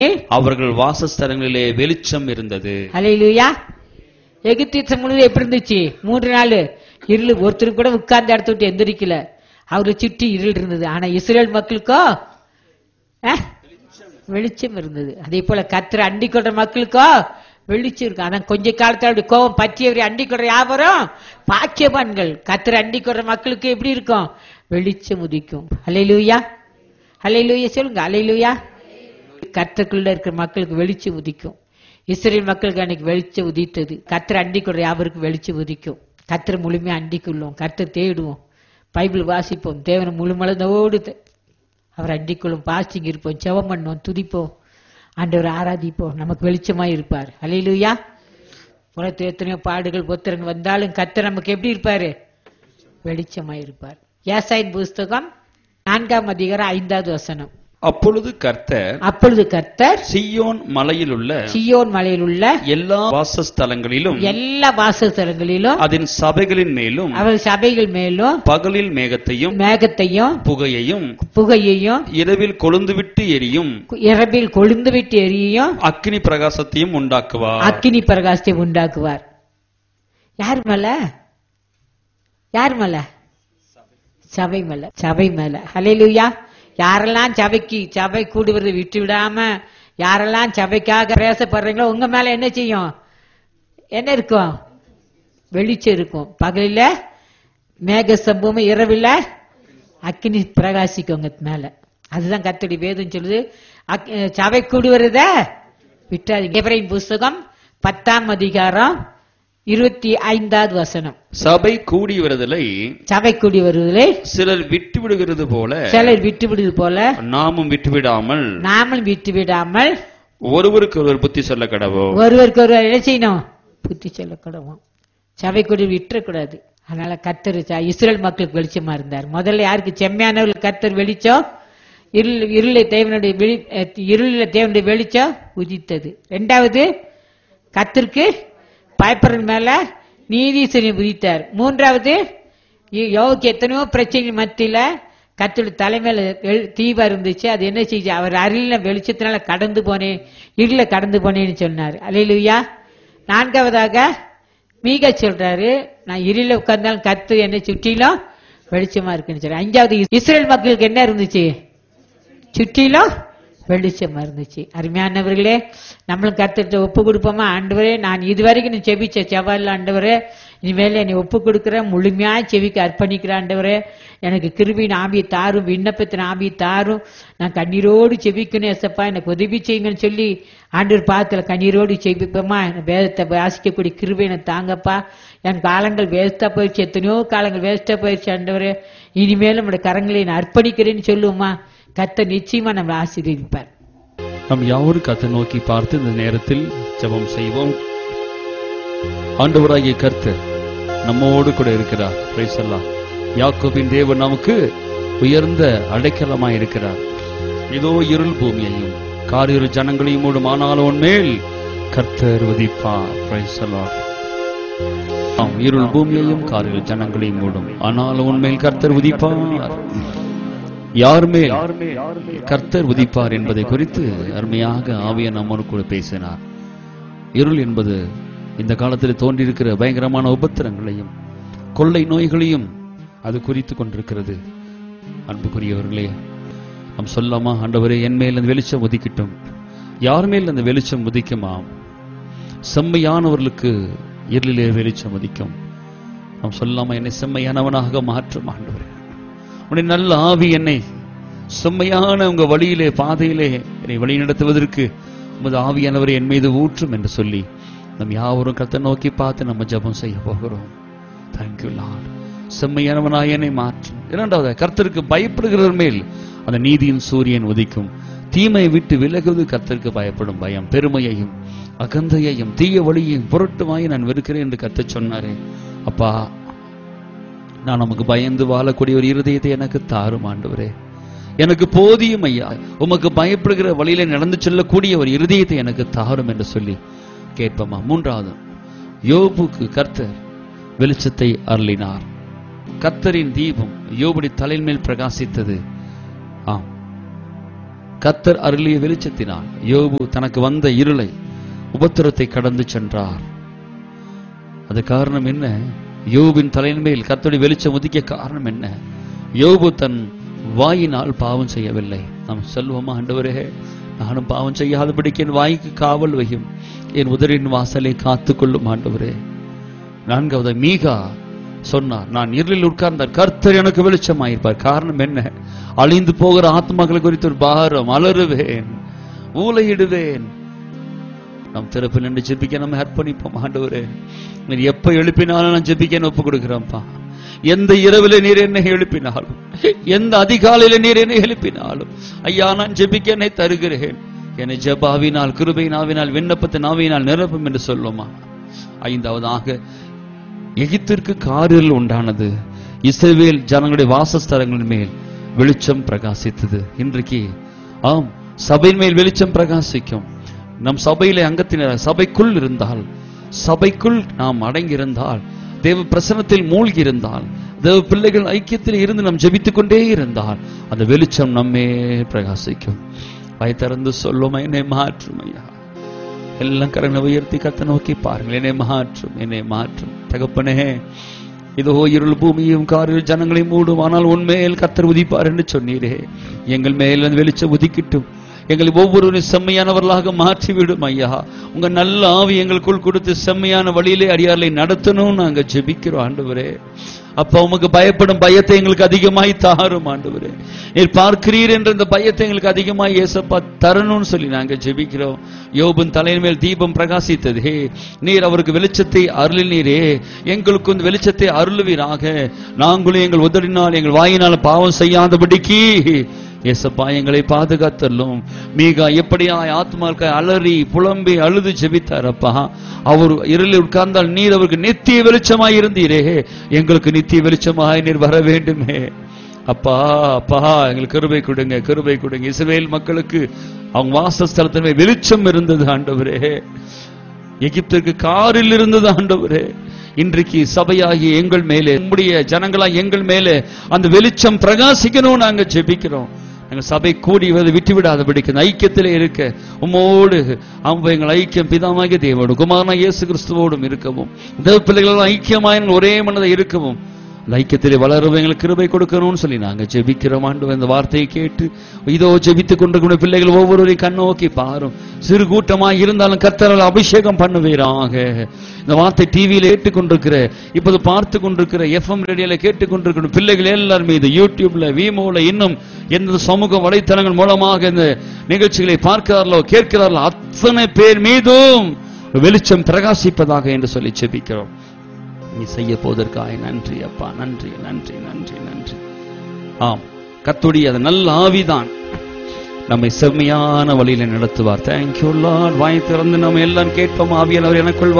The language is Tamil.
அவர்கள் வாசஸ்தலங்களிலே வெளிச்சம் இருந்தது. அல்லேலூயா. எகிப்து தேசம் முழுவதும் எப்படி இருந்துச்சு? 3 நாள் இருள். ஒருத்தர் கூட உட்கார்ந்து இடத்த விட்டு எந்திரிக்கல. அவரை சுற்றி இருள் இருந்தது. ஆனா இஸ்ரேல் மக்களுக்கோ வெளிச்சம் இருந்தது. அதே போல கர்த்தரை அண்டிக் கொள்ற மக்களுக்கோ வெளிச்சம் இருக்கு. ஆனா கொஞ்ச காலத்துல கோபம் பற்றியவரை அண்டிக் கொள்ற யாவரும் பாக்கியவான்கள். கர்த்தரை அண்டிக் கொள்ற மக்களுக்கு எப்படி இருக்கும்? வெளிச்சம் உதிக்கும். அல்லேலூயா. அல்லேலூயா சொல்லுங்க. அல்லேலூயா. கர்த்தருக்குள்ள இருக்கிற மக்களுக்கு வெளிச்சம் உதிக்கும். இஸ்ரேல் மக்களுக்கு அன்னைக்கு வெளிச்சம் உதித்தது. கர்த்தரை அண்டிக் கொள்ற யாவருக்கும் வெளிச்சம் உதிக்கும். கர்த்தரை முழுமையா அண்டிக் கொள்வோம். கர்த்தரை தேடுவோம். பைபிள் வாசிப்போம். தேவனை முழுமளந்தோடு அவர் அண்டிக்கொள்ளும். பாஸ்டிங் இருப்போம். ஜெபம் பண்ணுவோம். துதிப்போம். ஆண்டவரை ஆராதிப்போம். நமக்கு வெளிச்சமாய் இருப்பார். அல்லேலூயா. உலகத்தில் எத்தனையோ பாடுகள் பொத்திரன் வந்தாலும் கர்த்தர் நமக்கு எப்படி இருப்பாரு? வெளிச்சமாய் இருப்பார். ஏசாயின் புஸ்தகம் 4ஆம் அதிகாரம் 5வது வசனம். அப்பொழுது கர்த்தர் சீயோன் மலையில் உள்ள எல்லா வாசஸ்தலங்களிலும் அதன் சபைகளின் மேலும் அவர் சபைகள் மேலும் பகலில் மேகத்தையும் புகையையும் இரவில் கொழுந்துவிட்டு எரியும் அக்கினி பிரகாசத்தையும் உண்டாக்குவார். யார் மேல? சபை மேல. ஹல்லேலூயா. யாரெல்லாம் சபை கூடுவதை விட்டு விடாம யாரெல்லாம் சபைக்காக பேசப்படுறீங்களோ உங்க மேல என்ன செய்யும்? என்ன இருக்கும்? வெளிச்சம் இருக்கும். பகலில மேக சம்பவம், இரவில அக்கினி பிரகாசிக்கும் உங்க மேல. அதுதான் கர்த்தருடைய வேதம் சொல்லுது. சபை கூடுவத விட்டாதீங்க. எபிரேயர் புஸ்தகம் 10ஆம் அதிகாரம் 25வது வசனம். சபை கூடி வருதலை சிலர் விட்டு விடுகிறது போல நாமும் விட்டுவிடாமல் ஒருவருக்கு ஒருவர் புத்தி சொல்ல கடவோம். என்ன செய்யணும்? புத்தி சொல்ல கடவோம். சபை கூடி விட்டுறக்கூடாது. அதனால கர்த்தர் இஸ்ரேல் மக்களுக்கு வெளிச்சமா இருந்தார். முதல்ல யாருக்கு? செம்மையானவர்கள் கர்த்தர் வெளிச்சம். இருளில தேவனுடைய வெளிச்சம் உதித்தது. 2வது கர்த்தருக்கு பயப்படுற மேல நீதீசனை உதித்தார். 3வது யோவுக்கு எத்தனையோ பிரச்சனை மத்தியில கர்த்தருடைய தலைமையில தீபம் இருந்துச்சு. அது என்ன செய்ய? அவர் அருளின வெளிச்சத்தினால இருள கடந்து போனேன்னு சொன்னார். அல்லேலூயா. 4வதாக மீகா சொல்றாரு, நான் இருள உட்கார்ந்தாலும் கர்த்தர் என்னை சுற்றிலும் வெளிச்சமா இருக்குன்னு சொல்ற. 5வது இஸ்ரேல் மக்களுக்கு என்ன இருந்துச்சு? சுற்றிலும் வெளிச்சமா இருந்துச்சு. அருமையானவர்களே, நம்மளும் கர்த்தர்கிட்ட ஒப்பு கொடுப்போமா? ஆண்டவரே, நான் இதுவரைக்கும் செபிச்ச செவ்வாயில் ஆண்டவரே, இனிமேல் என்னை ஒப்பு கொடுக்கிறேன், முழுமையா செவிக்கு அர்ப்பணிக்கிற ஆண்டவரே, எனக்கு கிருபையின் ஆவியை தாரும், விண்ணப்பத்தின் ஆவியை தாரும், நான் கண்ணீரோடு செபிக்கணும் ஏசப்பா, எனக்கு உதவி செய்யுங்கன்னு சொல்லி ஆண்டவர் பாத்துல கண்ணீரோடு செபிப்போமா? வேதத்தை வாசிக்கக்கூடிய கிருபை எனக்கு தாங்கப்பா. என் காலங்கள் வேஸ்டா போயிடுச்சு, எத்தனையோ காலங்கள் வேஸ்டா போயிடுச்சு ஆண்டவரே, இனிமேலும் நம்முடைய கரங்களை நான் அர்ப்பணிக்கிறேன்னு சொல்லுவோமா? கர்த்தர் நிச்சயமா நம்மளை ஆசீர்வதிப்பார். நம் யாவரும் கர்த்தரை நோக்கி பார்த்து இந்த நேரத்தில் ஜெபம் செய்வோம். ஆண்டவராகிய கர்த்தர் நம்மோடு கூட இருக்கிறார். பிரைஸ் எல்லாம். யாக்கோபின் தேவன் நமக்கு உயர்ந்த அடைக்கலமாய் இருக்கிறார். இதோ இருள் பூமியையும் காரிரு ஜனங்களையும் மூடும், ஆனாலும் உன்மேல் கர்த்தர் உதிப்பார். பிரைஸ் எல்லாம். இருள் பூமியையும் காரிரு ஜனங்களையும் மூடும், ஆனாலும் உன்மேல் கர்த்தர் உதிப்பார். யாருமே கர்த்தர் உதிப்பார் என்பதை குறித்து அருமையாக ஆவியானவர் நம்மோடு கூட பேசினார். இருள் என்பது இந்த காலத்தில் தோன்றியிருக்கிற பயங்கரமான உபத்திரங்களையும் கொள்ளை நோய்களையும் அது குறித்து கொண்டிருக்கிறது. அன்புக்குரியவர்களே, நாம் சொல்லாமா, ஆண்டவரே என் மேல் அந்த வெளிச்சம் உதிக்கட்டும். யார் மேல் அந்த வெளிச்சம் உதிக்குமா? செம்மையானவர்களுக்கு இருளிலே வெளிச்சம் உதிக்கும். நாம் சொல்லாமா, என்னை செம்மையானவனாக மாற்றும் ஆண்டவரே, உன்னை நல்ல ஆவி என்னை செம்மையான உங்க வழியிலே பாதையிலே என்னை வழி நடத்துவதற்கு உமது ஆவியானவரை என் மீது ஊற்றும் என்று சொல்லி நம் யாவரும் கர்த்தரை நோக்கி பார்த்து நம்ம ஜெபம் செய்ய போகிறோம். Thank you Lord. செம்மையானவனாய் என்னை மாற்றும். 2வது, கர்த்தருக்கு பயப்படுகிறவர் மேல் அந்த நீதியின் சூரியன் உதிக்கும். தீமையை விட்டு விலகுவது கர்த்தருக்கு பயப்படும் பயம். பெருமையையும் அகந்தையையும் தீய வழியையும் புரட்டுமாய் நான் வெறுக்கிறேன் என்று கர்த்தர் சொன்னாரே. அப்பா, நான் நமக்கு பயந்து வாழக்கூடிய ஒரு இருதயத்தை எனக்கு தாரும் ஆண்டவரே. எனக்கு போதியும் ஐயா, உமக்கு பயப்படுகிற வழியில நடந்து செல்லக்கூடிய ஒரு இருதயத்தை எனக்கு தாரும் என்று சொல்லி கேட்போமா? 3வது, யோபுக்கு கர்த்தர் வெளிச்சத்தை அருளினார். கர்த்தரின் தீபம் யோபுடைய தலையின் மேல் பிரகாசித்தது. ஆம், கர்த்தர் அருளிய வெளிச்சத்தினால் யோபு தனக்கு வந்த இருளை உபத்திரத்தை கடந்து சென்றார். அது காரணம் என்ன? யோபின் தலையின் மேல் கர்த்தருடைய வெளிச்சம் உதிக்க காரணம் என்ன? யோபு தன் வாயினால் பாவம் செய்யவில்லை. நாம் சொல்வோமா, ஆண்டவரே நானும் பாவம் செய்யாதபடிக்கு என் வாய்க்கு காவல் வையும், என் உதரின் வாசலை காத்துக்கொள்ளும் ஆண்டவரே. நான்காவது மீகா சொன்னார், நான் இருளில் உட்கார்ந்த கர்த்தர் எனக்கு வெளிச்சமாயிருப்பார். காரணம் என்ன? அழிந்து போகிற ஆத்மாக்கள் குறித்து ஒரு பாரம், அலறுவேன், ஊலையிடுவேன். நம் திறப்பில் நின்று ஜெபிக்க நம்ம அர்ப்பணிப்போம். ஆண்டவரே நீர் எப்ப எழுப்பினாலும் நான் ஜெபிக்க ஒப்பு கொடுக்கிறேன்ப்பா. எந்த இரவில நீர் என்னை எழுப்பினாலும், எந்த அதிகாலையில நீர் என்னை எழுப்பினாலும் ஐயா நான் ஜெபிக்க என்னை தருகிறேன். என்னை ஜெபாவினால், கிருபையினாவினால், விண்ணப்பத்தின் ஆவியினால் நிரப்பும் என்று சொல்லுமா. ஐந்தாவதாக எகிப்திற்கு காரில் உண்டானது. இஸ்ரவேல் ஜனங்களுடைய வாசஸ்தலங்களின் மேல் வெளிச்சம் பிரகாசித்தது. இன்றைக்கு ஆம், சபையின் மேல் வெளிச்சம் பிரகாசிக்கும். நம் சபையிலே அங்கத்தினர் சபைக்குள் இருந்தால், சபைக்குள் நாம் அடங்கி இருந்தால், தேவ பிரசன்னத்தில் மூழ்கி இருந்தால், தேவ பிள்ளைகள் ஐக்கியத்தில் இருந்து நாம் ஜெபித்துக் கொண்டே இருந்தால் அந்த வெளிச்சம் நம்மே பிரகாசிக்கும். வாய் திறந்து சொல்லுமா, என்னை மாற்றும் ஐயா. எல்லாம் கரங்களை உயர்த்தி கர்த்தரை நோக்கி பாருங்கள். என்னை மாற்றும், என்னை மாற்றும் தகப்பனே. இதோ இருள் பூமியும் காரில் ஜனங்களை மூடும், ஆனால் உன்மேல் கர்த்தர் உதிப்பார் என்று சொன்னீரே. எங்கள் மேல் அந்த வெளிச்சம் உதிக்கிட்டும். எங்களை ஒவ்வொருவரும் செம்மையானவர்களாக மாற்றிவிடும் ஐயா. உங்க நல்ல ஆவி எங்களுக்குள் கொடுத்து செம்மையான வழியிலே அடியார்களை நடத்தணும் நாங்க ஜெபிக்கிறோம் ஆண்டவரே. அப்ப உமக்கு பயப்படும் பயத்தை எங்களுக்கு அதிகமாய் தாரும் ஆண்டவரே. நீர் பார்க்கிறீர் என்ற இந்த பயத்தை எங்களுக்கு அதிகமாய் ஏசப்பா தரணும்னு சொல்லி நாங்க ஜெபிக்கிறோம். யோபின் தலையின் மேல் தீபம் பிரகாசித்ததே, நீர் அவருக்கு வெளிச்சத்தை அருளினீரே, எங்களுக்கு இந்த வெளிச்சத்தை அருளுவீராக. நாங்களும் எங்கள் உதடினால் எங்கள் வாயினால் பாவம் செய்யாதபடிக்கு ஏசப்பா எங்களை பாதுகாத்தல்லும். மீகா எப்படியாய் ஆத்மாக்கள் அலறி புலம்பி அழுது ஜெபித்தாரப்பா. அவர் இருளில் உட்கார்ந்தால் நீர் அவருக்கு நித்திய வெளிச்சமாய் இருந்தீரே, எங்களுக்கு நித்திய வெளிச்சமாய் நீர் வர வேண்டுமே அப்பா. அப்பா எங்களுக்கு கிருபை கொடுங்க, கிருபை கொடுங்க. இஸ்ரவேல் மக்களுக்கு அவங்க வாசஸ்தலத்திலே வெளிச்சம் இருந்தது ஆண்டவரே. எகிப்திற்கு காரில் இருந்தது ஆண்டவரே. இன்றைக்கு சபையாகி எங்கள் மேலே, நம்முடைய ஜனங்களாக எங்கள் மேலே அந்த வெளிச்சம் பிரகாசிக்கணும் நாங்க ஜெபிக்கிறோம். எங்கள் சபை கூடி விட்டுவிடாதபடிக்கு ஐக்கியத்திலே இருக்க உம்மோடு எங்கள் ஐக்கியம் பிதாமாகிய தேவோடு குமாரனாகிய இயேசு கிறிஸ்துவோடும் இருக்கவும், தேவ பிள்ளைகள் ஐக்கியமாய் ஒரே மனதை இருக்கவும், அந்த ஐக்கியத்திலே வளரவும் எங்களுக்கு கிருபை கொடுக்கணும்னு சொல்லி நாங்க ஜெபிக்கிறோம் ஆண்டவரே. இந்த வார்த்தையை கேட்டு இதோ ஜெபித்துக் கொண்டிருக்கிற பிள்ளைகள் ஒவ்வொருவரையும் கண்ணோக்கி பாரும். சிறு கூட்டமாய் இருந்தாலும் கர்த்தரால் அபிஷேகம் பண்ணுவீராக. இந்த வார்த்தை டிவியில கேட்டுக்கொண்டிருக்கிற, இப்போது பார்த்து கொண்டிருக்கிற, எஃப்எம் ரேடியோல கேட்டுக்கொண்டிருக்கிற பிள்ளைகள் எல்லாருமே இது யூடியூப்ல, வீமோல, இன்னும் எந்த சமூக வலைத்தளங்கள் மூலமாக இந்த நிகழ்ச்சிகளை பார்க்கிறார்களோ கேட்கிறார்களோ அத்தனை பேர் மீதும் வெளிச்சம் பிரகாசிப்பதாக என்று சொல்லி ஜெபிக்கிறோம். நீ செய்ய போவதற்காக நன்றி அப்பா, நன்றி நன்றி நன்றி நன்றி. ஆம், கர்த்தருடைய அந்த நல்ல ஆவிதான் நம்மை செம்மையான வழியில நடத்துவார். Thank you Lord. வாய் திறந்து நம்ம எல்லாம் கேட்போம். ஆவியானவர் எனக்குள்